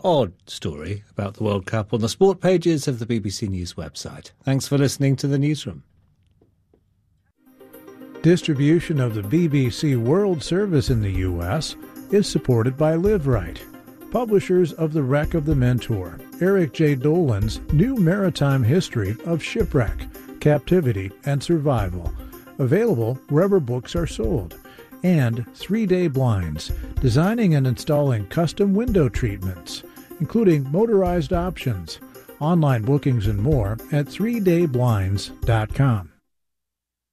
odd story about the World Cup on the sport pages of the BBC News website. Thanks for listening to the Newsroom. Distribution of the BBC World Service in the U.S. is supported by Live Right, publishers of The Wreck of the Mentor, Eric J. Dolan's new maritime history of shipwreck, captivity, and survival, available wherever books are sold, and 3-Day Blinds, designing and installing custom window treatments, including motorized options, online bookings and more at 3dayblinds.com.